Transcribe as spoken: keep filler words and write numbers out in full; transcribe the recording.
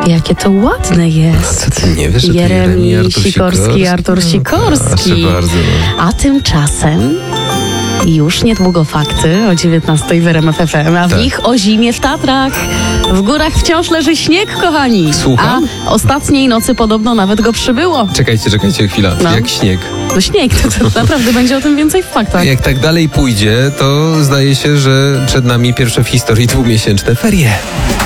Jakie to ładne jest. Co ty nie wiesz, że to Jeremi Jeremi, Artur Sikorski i Artur Sikorski. Proszę bardzo. No. A tymczasem już niedługo fakty o dziewiętnastej w R M F F M, a w Tak. nich o zimie w Tatrach. W górach wciąż leży śnieg, kochani. Słucham? A ostatniej nocy podobno nawet go przybyło. Czekajcie, czekajcie chwilę. No. Jak śnieg. No śnieg, to, to naprawdę będzie o tym więcej w faktach. Jak tak dalej pójdzie, to zdaje się, że przed nami pierwsze w historii dwumiesięczne ferie.